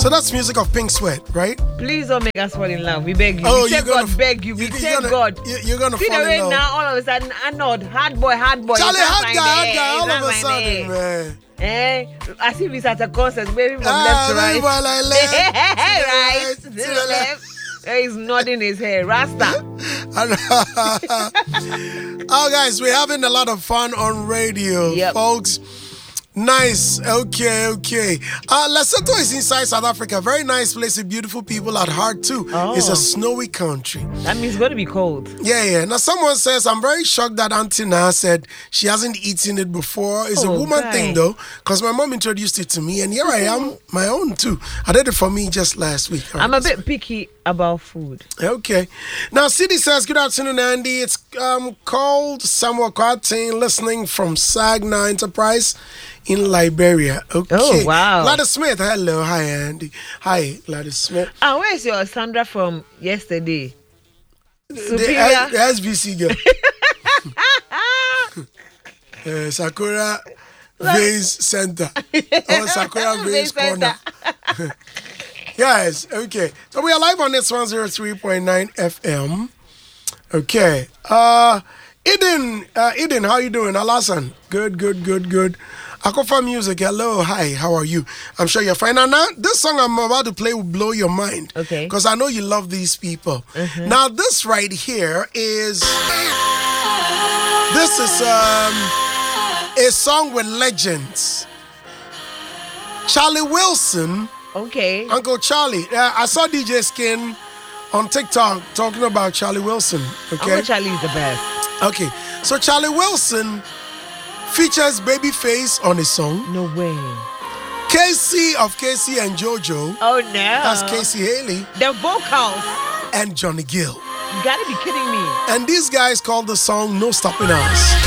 So that's music of Pink Sweat, right? Please don't make us fall in love. We beg you. Oh, we you're take gonna- God beg you. We take God. You're gonna See the fall way in love. now, all of a sudden, Arnold, hard boy. Charlie, It's not hot my guy, name. all It's of not a my sudden, name. man. As if it's at a concert, baby from left to right. Everybody like left, Right to to the the left. left. He's nodding his head. Rasta. Oh, guys, we're having a lot of fun on radio, Yep. folks. Nice. Okay. Lesotho is inside South Africa. Very nice place with beautiful people at heart, too. Oh. It's a snowy country. That means it's going to be cold. Yeah. Now, someone says, I'm very shocked that Auntie Na said she hasn't eaten it before. It's a Oh, woman guy. thing, though, because my mom introduced it to me, and here I am, my own, too. I did it for me just last week. I'm a bit picky about food. Okay. Now, CD says, good afternoon, Andy. It's called Samuel Cartin, listening from Sagna Enterprise in Liberia. Okay. Oh, wow. Gladys Smith, hello. Hi, Andy. Hi, Gladys Smith. Where's your Sandra from yesterday? The Superior. SBC girl. Sakura Vase Center. Or Sakura Vase Corner. Yes, okay. So we are live on this 103.9 FM. Okay. Eden, how you doing? Alasan? Good. Akofa Music, hello, hi, how are you? I'm sure you're fine. And now, this song I'm about to play will blow your mind. Okay. Because I know you love these people. Now, this right here is a song with legends. Charlie Wilson. Okay. Uncle Charlie. I saw DJ Skin on TikTok talking about Charlie Wilson. Okay. Uncle Charlie is the best. Okay. So Charlie Wilson features Babyface on his song. No way. Casey of Casey and JoJo. Oh, no. That's Casey Haley. The vocals. And Johnny Gill. You gotta be kidding me. And these guys called the song No Stopping Us.